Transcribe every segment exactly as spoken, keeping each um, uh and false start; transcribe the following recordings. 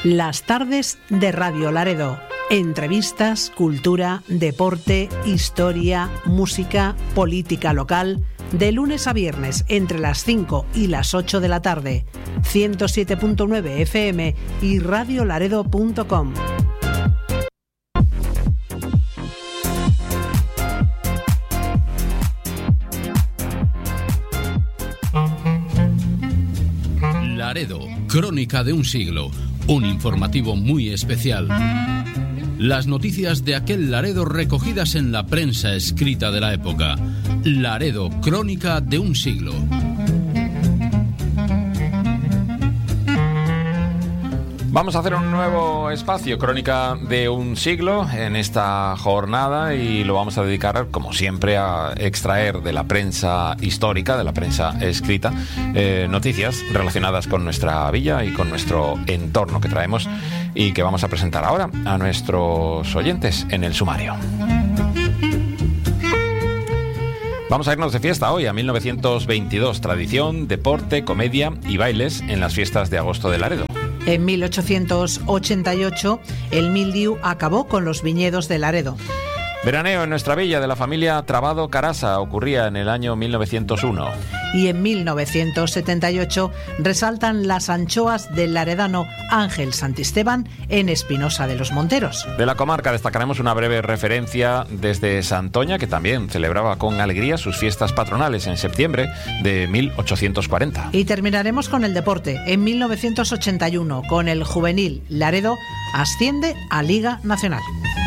Las tardes de Radio Laredo. Entrevistas, cultura, deporte, historia, música, política local. De lunes a viernes entre las cinco y las ocho de la tarde. ciento siete punto nueve F M y radio laredo punto com. Laredo, crónica de un siglo. Un informativo muy especial. Las noticias de aquel Laredo recogidas en la prensa escrita de la época. Laredo, crónica de un siglo. Vamos a hacer un nuevo espacio, crónica de un siglo, en esta jornada, y lo vamos a dedicar, como siempre, a extraer de la prensa histórica, de la prensa escrita, eh, noticias relacionadas con nuestra villa y con nuestro entorno que traemos y que vamos a presentar ahora a nuestros oyentes en el sumario. Vamos a irnos de fiesta hoy a mil novecientos veintidós. Tradición, deporte, comedia y bailes en las fiestas de agosto de Laredo. En mil ochocientos ochenta y ocho, el mildiu acabó con los viñedos de Laredo. Veraneo en nuestra villa de la familia Trabado Carasa ocurría en el año mil novecientos uno. Y en mil novecientos setenta y ocho resaltan las anchoas del laredano Ángel Santisteban en Espinosa de los Monteros. De la comarca destacaremos una breve referencia desde Santoña, que también celebraba con alegría sus fiestas patronales en septiembre de mil ochocientos cuarenta. Y terminaremos con el deporte. En mil novecientos ochenta y uno, con el juvenil Laredo, asciende a Liga Nacional.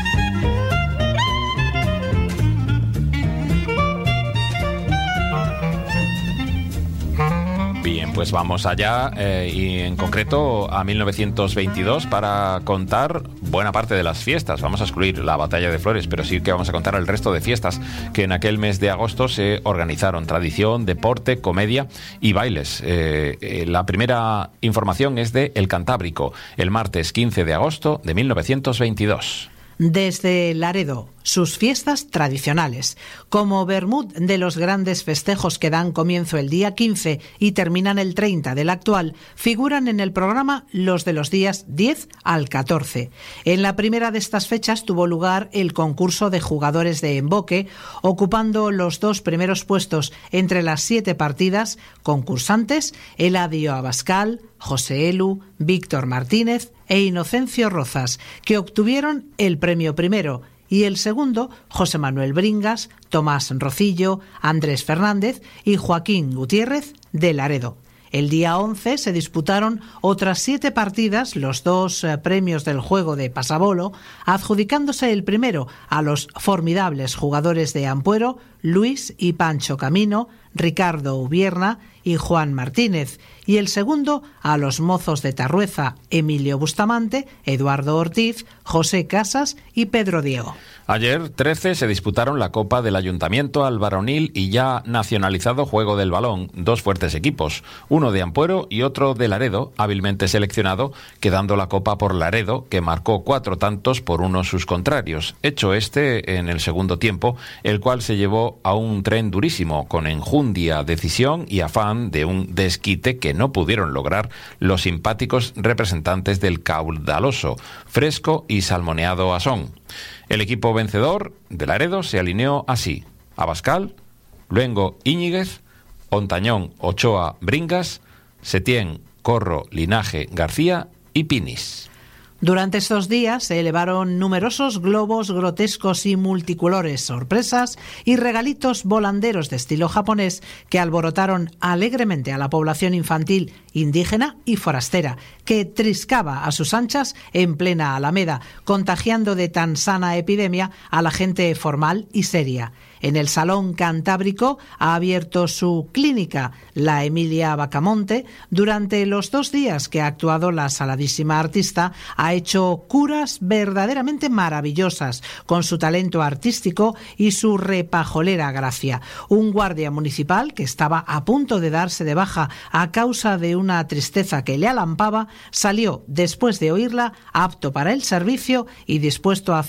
Bien, pues vamos allá eh, y en concreto a mil novecientos veintidós para contar buena parte de las fiestas. Vamos a excluir la Batalla de Flores, pero sí que vamos a contar el resto de fiestas que en aquel mes de agosto se organizaron. Tradición, deporte, comedia y bailes. Eh, eh, la primera información es de El Cantábrico, el martes quince de agosto de mil novecientos veintidós. Desde Laredo, sus fiestas tradicionales, como Bermud de los grandes festejos que dan comienzo el día quince y terminan el treinta del actual, figuran en el programa los de los días diez al catorce. En la primera de estas fechas tuvo lugar el concurso de jugadores de emboque, ocupando los dos primeros puestos entre las siete partidas concursantes Eladio Abascal, José Elu, Víctor Martínez e Inocencio Rozas, que obtuvieron el premio primero, y el segundo, José Manuel Bringas, Tomás Rocillo, Andrés Fernández y Joaquín Gutiérrez de Laredo. El día once se disputaron otras siete partidas, los dos eh, premios del juego de pasabolo, adjudicándose el primero a los formidables jugadores de Ampuero, Luis y Pancho Camino, Ricardo Ubierna y Juan Martínez, y el segundo a los mozos de Tarrueza, Emilio Bustamante, Eduardo Ortiz, José Casas y Pedro Diego. Ayer, trece, se disputaron la Copa del Ayuntamiento al varonil y ya nacionalizado Juego del Balón, dos fuertes equipos, uno de Ampuero y otro de Laredo, hábilmente seleccionado, quedando la Copa por Laredo, que marcó cuatro tantos por uno sus contrarios, hecho este en el segundo tiempo, el cual se llevó a un tren durísimo, con enjundia, decisión y afán de un desquite que no pudieron lograr los simpáticos representantes del caudaloso, fresco y salmoneado Asón. El equipo vencedor de Laredo se alineó así: Abascal, Luengo Íñiguez, Ontañón Ochoa Bringas, Setién Corro Linaje García y Pinis. Durante estos días se elevaron numerosos globos grotescos y multicolores, sorpresas y regalitos volanderos de estilo japonés que alborotaron alegremente a la población infantil, indígena y forastera, que triscaba a sus anchas en plena Alameda, contagiando de tan sana epidemia a la gente formal y seria. En el Salón Cantábrico ha abierto su clínica la Emilia Bacamonte. Durante los dos días que ha actuado la saladísima artista, ha hecho curas verdaderamente maravillosas con su talento artístico y su repajolera gracia. Un guardia municipal que estaba a punto de darse de baja a causa de una tristeza que le alampaba, salió después de oírla apto para el servicio y dispuesto a hacer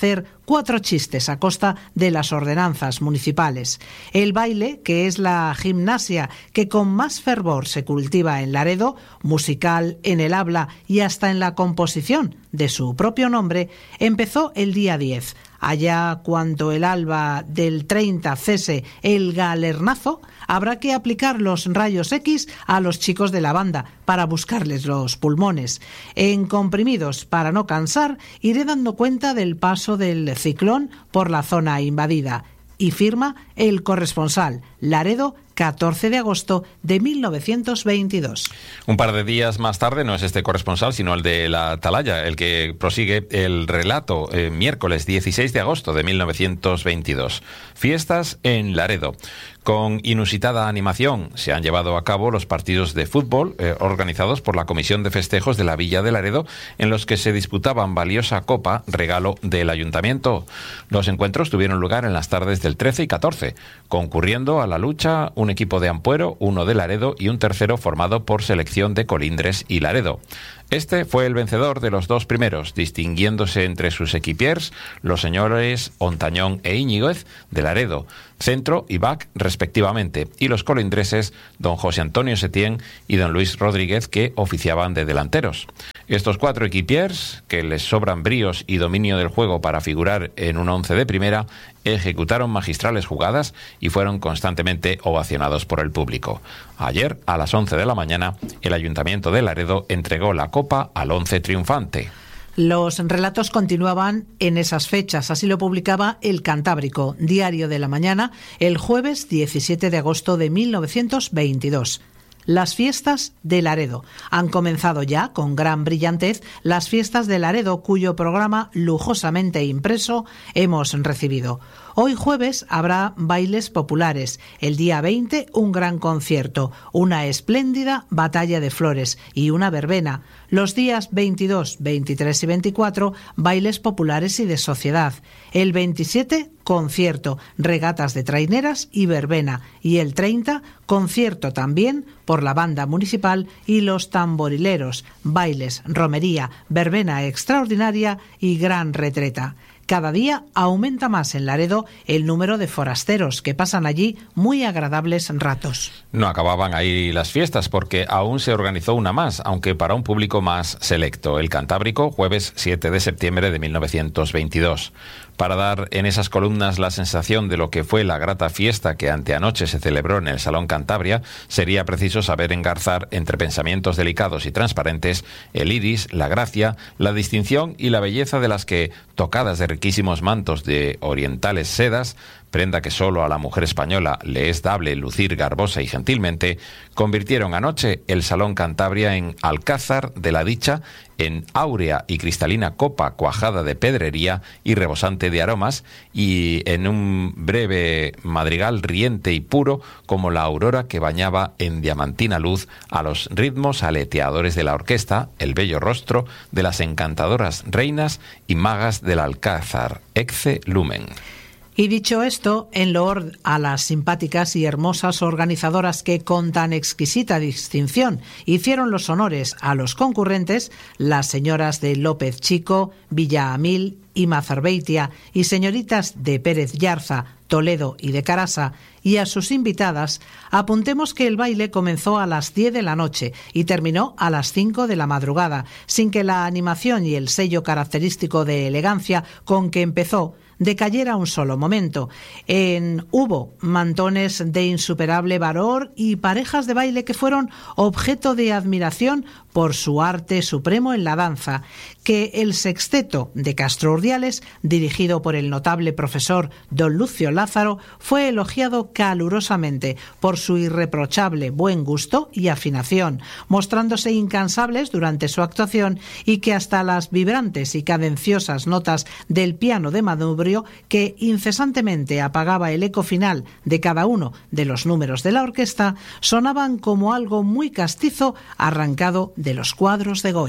cuatro chistes a costa de las ordenanzas municipales. El baile, que es la gimnasia que con más fervor se cultiva en Laredo, musical en el habla y hasta en la composición de su propio nombre, empezó el día diez. Allá cuando el alba del treinta cese el galernazo, habrá que aplicar los rayos X a los chicos de la banda para buscarles los pulmones. En comprimidos para no cansar, iré dando cuenta del paso del ciclón por la zona invadida. Y firma el corresponsal, Laredo, catorce de agosto de mil novecientos veintidós. Un par de días más tarde, no es este corresponsal, sino el de la Atalaya, el que prosigue el relato, eh, miércoles dieciséis de agosto de mil novecientos veintidós. Fiestas en Laredo. Con inusitada animación se han llevado a cabo los partidos de fútbol eh, organizados por la Comisión de Festejos de la Villa de Laredo, en los que se disputaban valiosa copa, regalo del Ayuntamiento. Los encuentros tuvieron lugar en las tardes del trece y catorce, concurriendo a la lucha un equipo de Ampuero, uno de Laredo y un tercero formado por selección de Colindres y Laredo. Este fue el vencedor de los dos primeros, distinguiéndose entre sus equipiers los señores Ontañón e Íñiguez de Laredo, centro y back respectivamente, y los colindreses don José Antonio Setién y don Luis Rodríguez, que oficiaban de delanteros. Estos cuatro equipiers, que les sobran bríos y dominio del juego para figurar en un once de primera, ejecutaron magistrales jugadas y fueron constantemente ovacionados por el público. Ayer, a las once de la mañana, el Ayuntamiento de Laredo entregó la copa al once triunfante. Los relatos continuaban en esas fechas, así lo publicaba El Cantábrico, Diario de la Mañana, el jueves diecisiete de agosto de mil novecientos veintidós. Las fiestas de Laredo. Han comenzado ya, con gran brillantez, las fiestas de Laredo, cuyo programa lujosamente impreso hemos recibido. Hoy jueves habrá bailes populares, el día veinte un gran concierto, una espléndida batalla de flores y una verbena. Los días veintidós, veintitrés y veinticuatro, bailes populares y de sociedad. El veintisiete, concierto, regatas de traineras y verbena. Y el treinta, concierto también por la banda municipal y los tamborileros, bailes, romería, verbena extraordinaria y gran retreta. Cada día aumenta más en Laredo el número de forasteros que pasan allí muy agradables ratos. No acababan ahí las fiestas porque aún se organizó una más, aunque para un público más selecto. El Cantábrico, jueves siete de septiembre de mil novecientos veintidós. Para dar en esas columnas la sensación de lo que fue la grata fiesta que anteanoche se celebró en el Salón Cantabria, sería preciso saber engarzar entre pensamientos delicados y transparentes el iris, la gracia, la distinción y la belleza de las que, tocadas de riquísimos mantos de orientales sedas, prenda que solo a la mujer española le es dable lucir garbosa y gentilmente, convirtieron anoche el Salón Cantabria en alcázar de la dicha, en áurea y cristalina copa cuajada de pedrería y rebosante de aromas, y en un breve madrigal riente y puro como la aurora que bañaba en diamantina luz a los ritmos aleteadores de la orquesta, el bello rostro de las encantadoras reinas y magas del alcázar, ecce lumen. Y dicho esto, en loor a las simpáticas y hermosas organizadoras que con tan exquisita distinción hicieron los honores a los concurrentes, las señoras de López Chico, Villaamil y Mazarbeitia y señoritas de Pérez Yarza, Toledo y de Carasa, y a sus invitadas, apuntemos que el baile comenzó a las diez de la noche y terminó a las cinco de la madrugada, sin que la animación y el sello característico de elegancia con que empezó decayera un solo momento. En hubo mantones de insuperable valor y parejas de baile que fueron objeto de admiración por su arte supremo en la danza, que el sexteto de Castro Urdiales, dirigido por el notable profesor don Lucio Lázaro, fue elogiado calurosamente por su irreprochable buen gusto y afinación, mostrándose incansables durante su actuación, y que hasta las vibrantes y cadenciosas notas del piano de manubrio que incesantemente apagaba el eco final de cada uno de los números de la orquesta sonaban como algo muy castizo arrancado de los cuadros de Goya.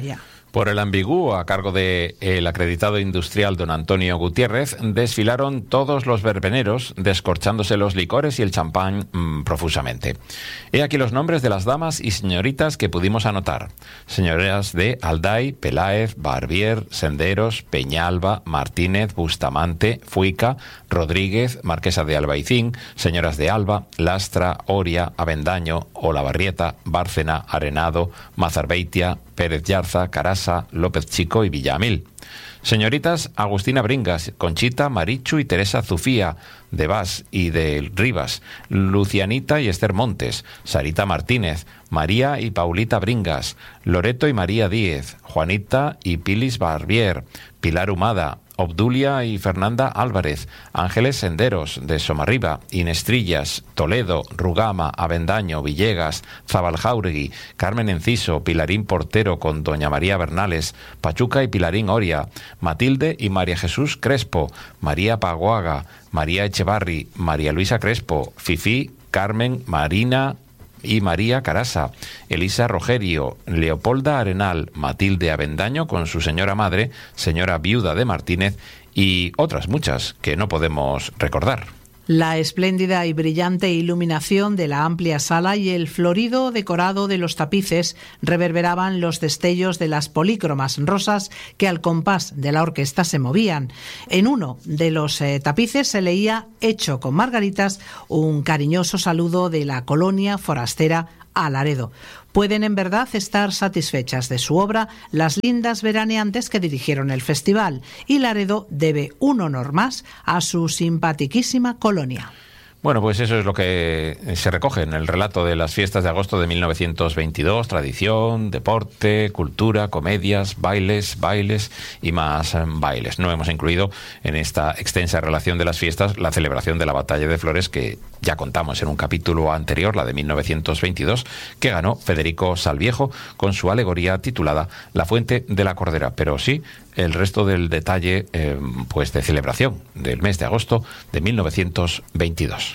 Por el Ambigú, a cargo del acreditado industrial don Antonio Gutiérrez, desfilaron todos los verbeneros, descorchándose los licores y el champán mmm, profusamente. He aquí los nombres de las damas y señoritas que pudimos anotar. Señoras de Alday, Peláez, Barbier, Senderos, Peñalba, Martínez, Bustamante, Fuica, Rodríguez, Marquesa de Albaicín, señoras de Alba, Lastra, Oria, Avendaño, Olavarrieta, Bárcena, Arenado, Mazarbeitia, Pérez Yarza, Carasa, López Chico y Villamil. Señoritas Agustina Bringas, Conchita, Marichu y Teresa Zufía, de Bas y de Rivas, Lucianita y Esther Montes, Sarita Martínez, María y Paulita Bringas, Loreto y María Díez, Juanita y Pilis Barbier, Pilar Humada, Obdulia y Fernanda Álvarez, Ángeles Senderos, de Somarriba, Inestrillas, Toledo, Rugama, Avendaño, Villegas, Zabaljauregui, Carmen Enciso, Pilarín Portero con doña María Bernales, Pachuca y Pilarín Oria, Matilde y María Jesús Crespo, María Paguaga, María Echevarri, María Luisa Crespo, Fifí, Carmen, Marina y María Carasa, Elisa Rogerio, Leopolda Arenal, Matilde Avendaño con su señora madre, señora viuda de Martínez y otras muchas que no podemos recordar. La espléndida y brillante iluminación de la amplia sala y el florido decorado de los tapices reverberaban los destellos de las polícromas rosas que al compás de la orquesta se movían. En uno de los eh, tapices se leía, hecho con margaritas, un cariñoso saludo de la colonia forastera a Laredo. Pueden en verdad estar satisfechas de su obra las lindas veraneantes que dirigieron el festival, y Laredo debe un honor más a su simpatiquísima colonia. Bueno, pues eso es lo que se recoge en el relato de las fiestas de agosto de mil novecientos veintidós, tradición, deporte, cultura, comedias, bailes, bailes y más bailes. No hemos incluido en esta extensa relación de las fiestas la celebración de la Batalla de Flores, que ya contamos en un capítulo anterior, la de mil novecientos veintidós, que ganó Federico Salviejo con su alegoría titulada La Fuente de la Cordera, pero sí el resto del detalle eh, pues de celebración del mes de agosto de mil novecientos veintidós.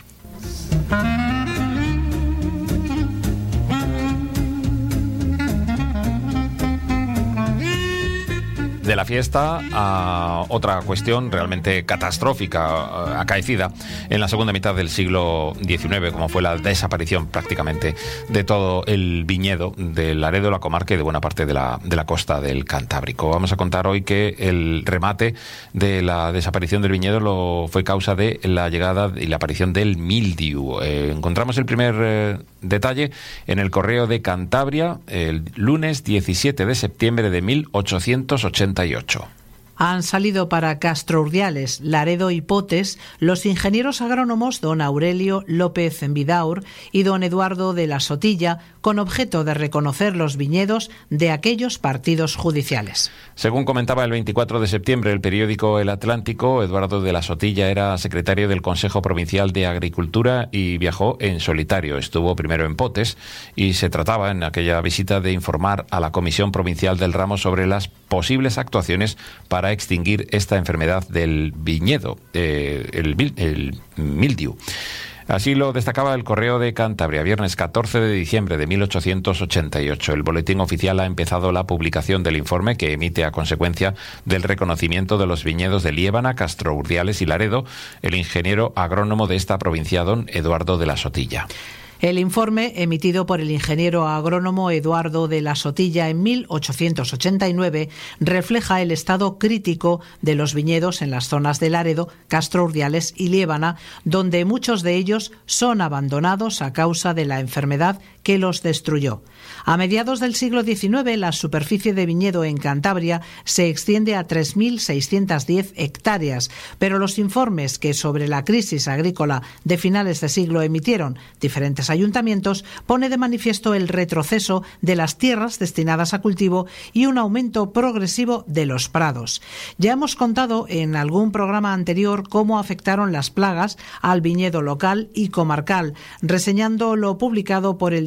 De la fiesta a otra cuestión realmente catastrófica acaecida en la segunda mitad del siglo diecinueve, como fue la desaparición prácticamente de todo el viñedo de Laredo, la comarca y de buena parte de la, de la costa del Cantábrico. Vamos a contar hoy que el remate de la desaparición del viñedo lo fue causa de la llegada y la aparición del mildiu. Eh, encontramos el primer eh, detalle en el Correo de Cantabria el lunes diecisiete de septiembre de mil ochocientos ochenta y ocho. Han salido para Castro Urdiales, Laredo y Potes los ingenieros agrónomos don Aurelio López Vidaur y don Eduardo de la Sotilla, con objeto de reconocer los viñedos de aquellos partidos judiciales. Según comentaba el veinticuatro de septiembre el periódico El Atlántico, Eduardo de la Sotilla era secretario del Consejo Provincial de Agricultura y viajó en solitario. Estuvo primero en Potes y se trataba en aquella visita de informar a la Comisión Provincial del Ramo sobre las posibles actuaciones para extinguir esta enfermedad del viñedo, eh, el, el mildiu. Así lo destacaba el Correo de Cantabria, viernes catorce de diciembre de mil ochocientos ochenta y ocho. El boletín oficial ha empezado la publicación del informe que emite a consecuencia del reconocimiento de los viñedos de Liébana, Castro Urdiales y Laredo el ingeniero agrónomo de esta provincia, don Eduardo de la Sotilla. El informe, emitido por el ingeniero agrónomo Eduardo de la Sotilla en mil ochocientos ochenta y nueve, refleja el estado crítico de los viñedos en las zonas de Laredo, Castro Urdiales y Liébana, donde muchos de ellos son abandonados a causa de la enfermedad que los destruyó. A mediados del siglo diecinueve, la superficie de viñedo en Cantabria se extiende a tres mil seiscientas diez hectáreas, pero los informes que sobre la crisis agrícola de finales de siglo emitieron diferentes ayuntamientos pone de manifiesto el retroceso de las tierras destinadas a cultivo y un aumento progresivo de los prados. Ya hemos contado en algún programa anterior cómo afectaron las plagas al viñedo local y comarcal, reseñando lo publicado por el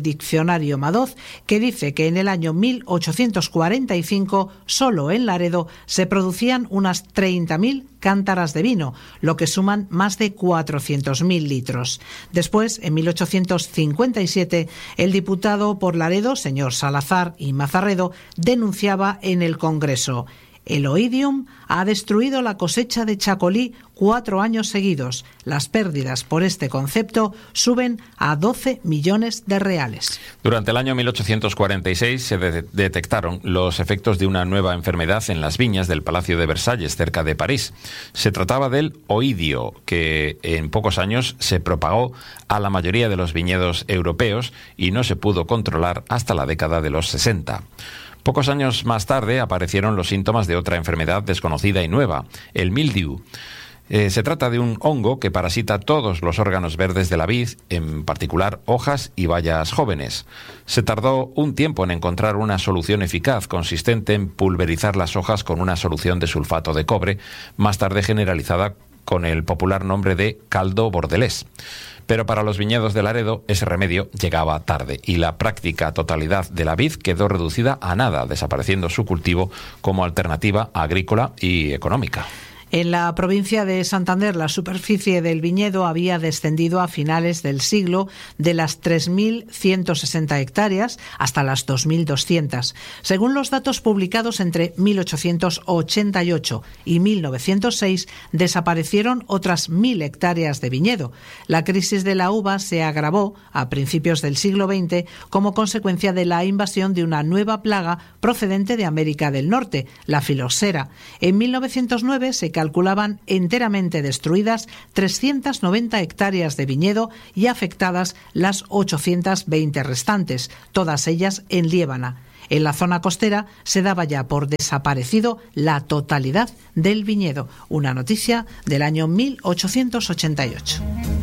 diccionario Madoz, que dice que en el año mil ochocientos cuarenta y cinco, solo en Laredo, se producían unas treinta mil cántaras de vino, lo que suman más de cuatrocientos mil litros. Después, en mil ochocientos cincuenta y siete, el diputado por Laredo, señor Salazar y Mazarredo, denunciaba en el Congreso: el oidium ha destruido la cosecha de chacolí cuatro años seguidos. Las pérdidas por este concepto suben a doce millones de reales. Durante el año mil ochocientos cuarenta y seis se de- detectaron los efectos de una nueva enfermedad en las viñas del Palacio de Versalles, cerca de París. Se trataba del oidio, que en pocos años se propagó a la mayoría de los viñedos europeos y no se pudo controlar hasta la década de los sesenta. Pocos años más tarde aparecieron los síntomas de otra enfermedad desconocida y nueva, el mildiu. Eh, se trata de un hongo que parasita todos los órganos verdes de la vid, en particular hojas y bayas jóvenes. Se tardó un tiempo en encontrar una solución eficaz, consistente en pulverizar las hojas con una solución de sulfato de cobre, más tarde generalizada con el popular nombre de caldo bordelés. Pero para los viñedos de Laredo ese remedio llegaba tarde y la práctica totalidad de la vid quedó reducida a nada, desapareciendo su cultivo como alternativa agrícola y económica. En la provincia de Santander, la superficie del viñedo había descendido a finales del siglo de las tres mil ciento sesenta hectáreas hasta las dos mil doscientas. Según los datos publicados entre mil ochocientos ochenta y ocho y mil novecientos seis, desaparecieron otras mil hectáreas de viñedo. La crisis de la uva se agravó a principios del siglo veinte como consecuencia de la invasión de una nueva plaga procedente de América del Norte, la filoxera. En mil novecientos nueve se calculaban enteramente destruidas trescientas noventa hectáreas de viñedo y afectadas las ochocientas veinte restantes, todas ellas en Liébana. En la zona costera se daba ya por desaparecido la totalidad del viñedo. Una noticia del año mil ochocientos ochenta y ocho.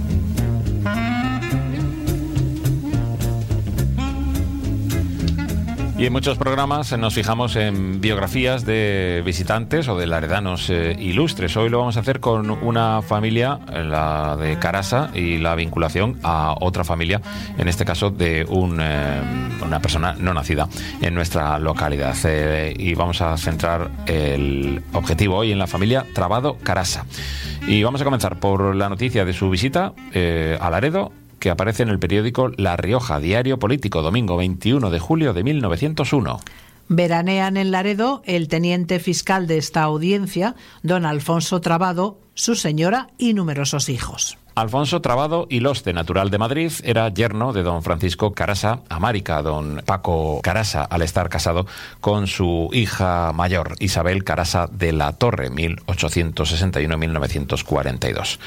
Y en muchos programas nos fijamos en biografías de visitantes o de laredanos eh, ilustres. Hoy lo vamos a hacer con una familia, la de Carasa, y la vinculación a otra familia, en este caso de un, eh, una persona no nacida en nuestra localidad. Eh, y vamos a centrar el objetivo hoy en la familia Trabado Carasa. Y vamos a comenzar por la noticia de su visita eh, a Laredo, que aparece en el periódico La Rioja, diario político, domingo veintiuno de julio de mil novecientos uno. Veranean en Laredo el teniente fiscal de esta audiencia, don Alfonso Trabado, su señora y numerosos hijos. Alfonso Trabado Iloste, natural de Madrid, era yerno de don Francisco Carasa Amárica, don Paco Carasa, al estar casado con su hija mayor, Isabel Carasa de la Torre, mil ochocientos sesenta y uno a mil novecientos cuarenta y dos.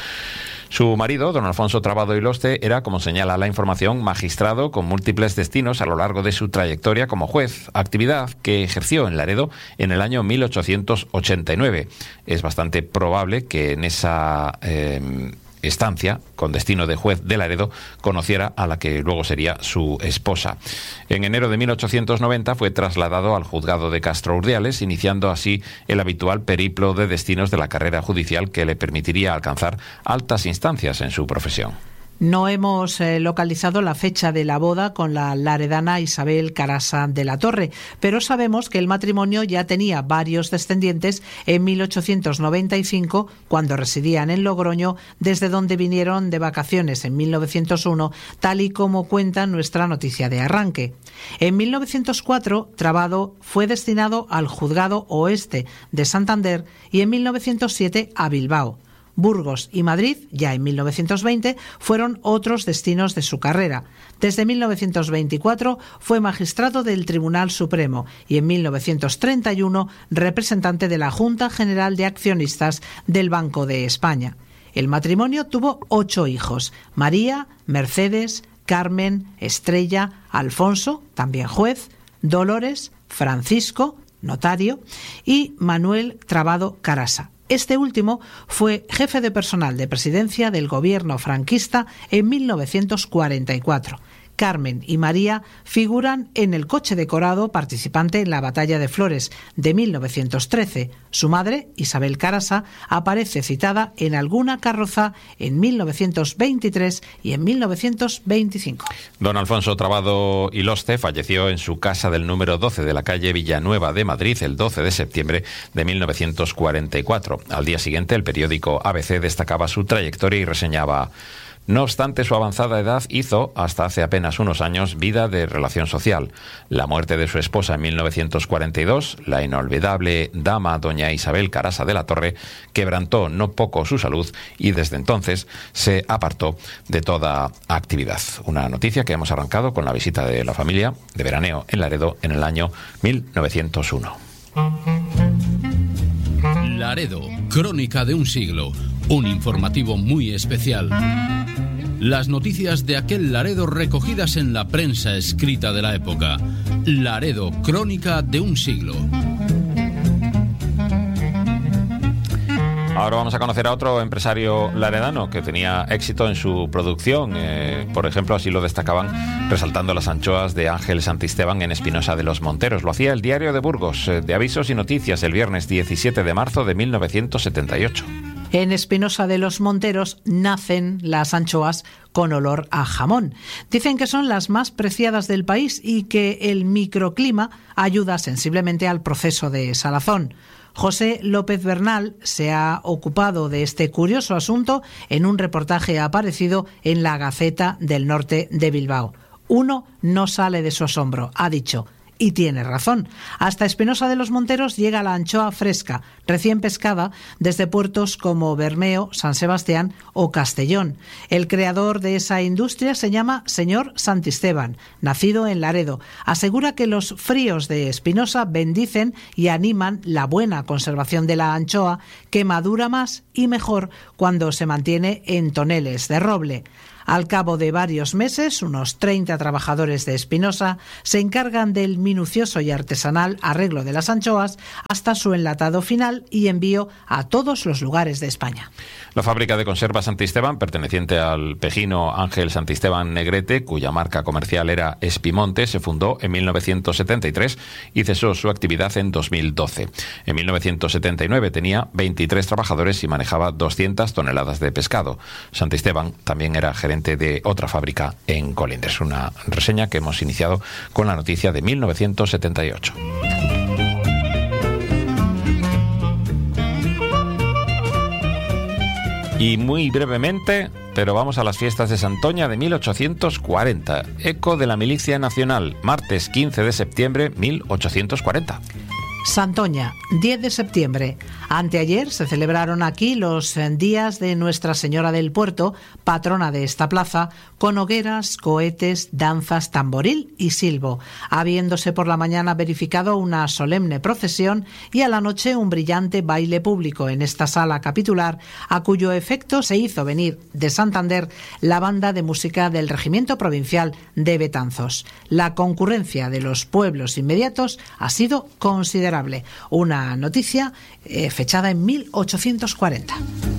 Su marido, don Alfonso Trabado Iloste, era, como señala la información, magistrado con múltiples destinos a lo largo de su trayectoria como juez, actividad que ejerció en Laredo en el año mil ochocientos ochenta y nueve. Es bastante probable que en esa eh, estancia, con destino de juez de Laredo, conociera a la que luego sería su esposa. En enero de mil ochocientos noventa fue trasladado al juzgado de Castro Urdiales, iniciando así el habitual periplo de destinos de la carrera judicial que le permitiría alcanzar altas instancias en su profesión. No hemos eh, localizado la fecha de la boda con la laredana Isabel Carasa de la Torre, pero sabemos que el matrimonio ya tenía varios descendientes en mil ochocientos noventa y cinco, cuando residían en Logroño, desde donde vinieron de vacaciones en mil novecientos uno, tal y como cuenta nuestra noticia de arranque. En mil novecientos cuatro, Trabado fue destinado al Juzgado Oeste de Santander y en mil novecientos siete a Bilbao. Burgos y Madrid, ya en mil novecientos veinte, fueron otros destinos de su carrera. Desde mil novecientos veinticuatro fue magistrado del Tribunal Supremo y en mil novecientos treinta y uno representante de la Junta General de Accionistas del Banco de España. El matrimonio tuvo ocho hijos: María, Mercedes, Carmen, Estrella, Alfonso, también juez, Dolores, Francisco, notario, y Manuel Trabado Carasa. Este último fue jefe de personal de presidencia del gobierno franquista en mil novecientos cuarenta y cuatro. Carmen y María figuran en el coche decorado participante en la Batalla de Flores de mil novecientos trece. Su madre, Isabel Carasa, aparece citada en alguna carroza en mil novecientos veintitrés y en mil novecientos veinticinco. Don Alfonso Trabado Iloste falleció en su casa del número doce de la calle Villanueva de Madrid el doce de septiembre de mil novecientos cuarenta y cuatro. Al día siguiente, el periódico A B C destacaba su trayectoria y reseñaba: no obstante su avanzada edad, hizo, hasta hace apenas unos años, vida de relación social. La muerte de su esposa en mil novecientos cuarenta y dos, la inolvidable dama doña Isabel Carasa de la Torre, quebrantó no poco su salud y desde entonces se apartó de toda actividad. Una noticia que hemos arrancado con la visita de la familia de veraneo en Laredo en el año mil novecientos uno. Laredo, crónica de un siglo, un informativo muy especial. Las noticias de aquel Laredo recogidas en la prensa escrita de la época. Laredo, crónica de un siglo. Ahora vamos a conocer a otro empresario laredano que tenía éxito en su producción. Eh, por ejemplo, así lo destacaban resaltando las anchoas de Ángel Santisteban en Espinosa de los Monteros. Lo hacía el Diario de Burgos, eh, de Avisos y Noticias, el viernes diecisiete de marzo de mil novecientos setenta y ocho. En Espinosa de los Monteros nacen las anchoas con olor a jamón. Dicen que son las más preciadas del país y que el microclima ayuda sensiblemente al proceso de salazón. José López Bernal se ha ocupado de este curioso asunto en un reportaje aparecido en la Gaceta del Norte de Bilbao. Uno no sale de su asombro, ha dicho. Y tiene razón. Hasta Espinosa de los Monteros llega la anchoa fresca, recién pescada, desde puertos como Bermeo, San Sebastián o Castellón. El creador de esa industria se llama señor Santisteban, nacido en Laredo. Asegura que los fríos de Espinosa bendicen y animan la buena conservación de la anchoa, que madura más y mejor cuando se mantiene en toneles de roble. Al cabo de varios meses, unos treinta trabajadores de Espinosa se encargan del minucioso y artesanal arreglo de las anchoas hasta su enlatado final y envío a todos los lugares de España. La fábrica de conservas Santisteban, perteneciente al pejino Ángel Santisteban Negrete, cuya marca comercial era Espimonte, se fundó en mil novecientos setenta y tres y cesó su actividad en dos mil doce. En mil novecientos setenta y nueve tenía veintitrés trabajadores y manejaba doscientas toneladas de pescado. Santisteban también era gerente de otra fábrica en Colindres. Una reseña que hemos iniciado con la noticia de mil novecientos setenta y ocho. Y muy brevemente, pero vamos a las fiestas de Santoña de mil ochocientos cuarenta. Eco de la Milicia Nacional, martes quince de septiembre mil ochocientos cuarenta. Santoña, diez de septiembre. Anteayer se celebraron aquí los días de Nuestra Señora del Puerto, patrona de esta plaza, con hogueras, cohetes, danzas, tamboril y silbo, habiéndose por la mañana verificado una solemne procesión y a la noche un brillante baile público en esta sala capitular, a cuyo efecto se hizo venir de Santander la banda de música del Regimiento Provincial de Betanzos. La concurrencia de los pueblos inmediatos ha sido considerable. Una noticia eh, fechada en mil ochocientos cuarenta.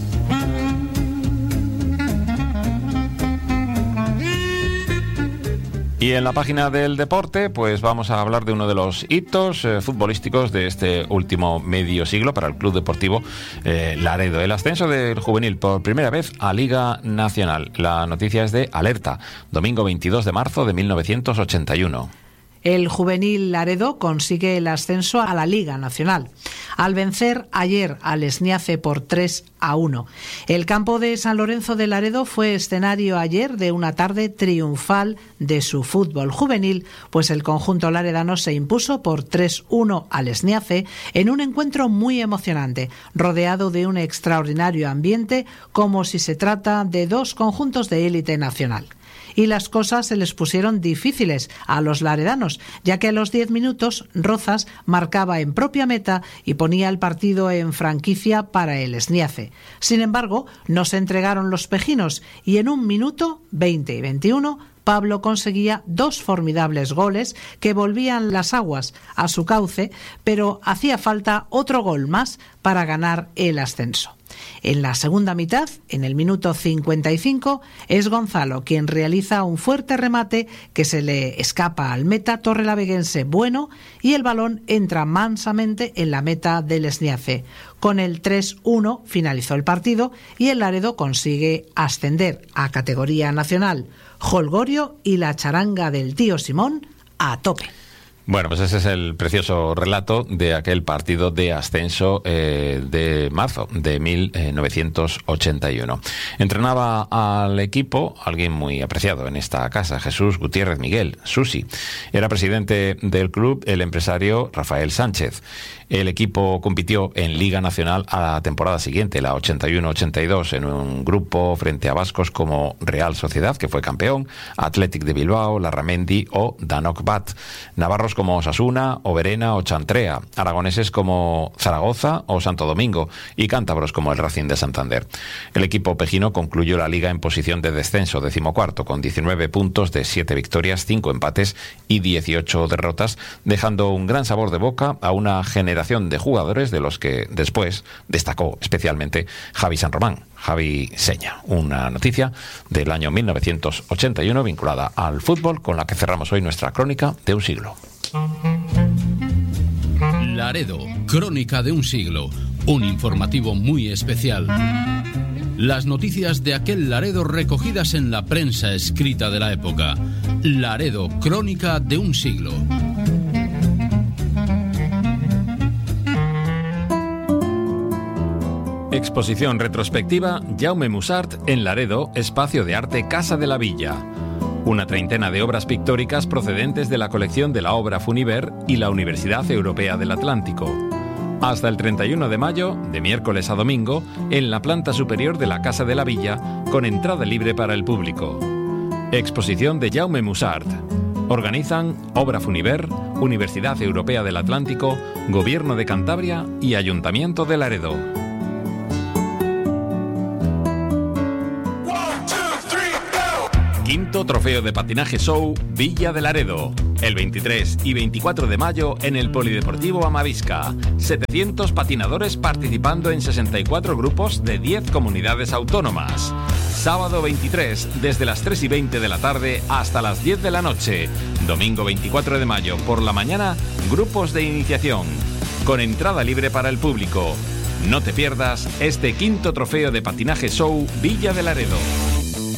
Y en la página del deporte, pues vamos a hablar de uno de los hitos eh, futbolísticos de este último medio siglo para el Club Deportivo eh, Laredo. El ascenso del juvenil por primera vez a Liga Nacional. La noticia es de Alerta, domingo veintidós de marzo de mil novecientos ochenta y uno. El juvenil Laredo consigue el ascenso a la Liga Nacional, al vencer ayer al Esniace por tres a uno. El campo de San Lorenzo de Laredo fue escenario ayer de una tarde triunfal de su fútbol juvenil, pues el conjunto laredano se impuso por tres uno al Esniace en un encuentro muy emocionante, rodeado de un extraordinario ambiente, como si se trata de dos conjuntos de élite nacional. Y las cosas se les pusieron difíciles a los laredanos, ya que a los diez minutos Rozas marcaba en propia meta y ponía el partido en franquicia para el Esniace. Sin embargo, no se entregaron los pejinos y en un minuto, veinte y veintiuno, Pablo conseguía dos formidables goles que volvían las aguas a su cauce, pero hacía falta otro gol más para ganar el ascenso. En la segunda mitad, en el minuto cincuenta y cinco, es Gonzalo quien realiza un fuerte remate que se le escapa al meta torrelaveguense Bueno y el balón entra mansamente en la meta del Esniace. Con el tres uno finalizó el partido y el Laredo consigue ascender a categoría nacional. Holgorio y la charanga del tío Simón a tope. Bueno, pues ese es el precioso relato de aquel partido de ascenso eh, de marzo de mil novecientos ochenta y uno. Entrenaba al equipo alguien muy apreciado en esta casa, Jesús Gutiérrez Miguel, Susi. Era presidente del club el empresario Rafael Sánchez. El equipo compitió en Liga Nacional a la temporada siguiente, la ochenta y uno ochenta y dos, en un grupo frente a vascos como Real Sociedad, que fue campeón, Athletic de Bilbao, Larramendi o Danok Bat, navarros como Osasuna, Oberena o Chantrea, aragoneses como Zaragoza o Santo Domingo y cántabros como el Racing de Santander. El equipo pejino concluyó la liga en posición de descenso, decimocuarto, con diecinueve puntos de siete victorias, cinco empates y dieciocho derrotas, dejando un gran sabor de boca a una generación de jugadores de los que después destacó especialmente Javi San Román, Javi Seña. Una noticia del año mil novecientos ochenta y uno vinculada al fútbol con la que cerramos hoy nuestra crónica de un siglo. Laredo, crónica de un siglo, un informativo muy especial. Las noticias de aquel Laredo recogidas en la prensa escrita de la época. Laredo, crónica de un siglo. Exposición retrospectiva Jaume Mussart en Laredo, Espacio de Arte Casa de la Villa. Una treintena de obras pictóricas procedentes de la colección de la Obra Funiver y la Universidad Europea del Atlántico. Hasta el treinta y uno de mayo, de miércoles a domingo, en la planta superior de la Casa de la Villa, con entrada libre para el público. Exposición de Jaume Mussart. Organizan Obra Funiver, Universidad Europea del Atlántico, Gobierno de Cantabria y Ayuntamiento de Laredo. Quinto Trofeo de Patinaje Show Villa de Laredo. El veintitrés y veinticuatro de mayo en el Polideportivo Amavisca. setecientos patinadores participando en sesenta y cuatro grupos de diez comunidades autónomas. Sábado veintitrés, desde las tres y veinte de la tarde hasta las diez de la noche. Domingo veinticuatro de mayo, por la mañana, grupos de iniciación. Con entrada libre para el público. No te pierdas este quinto Trofeo de Patinaje Show Villa de Laredo.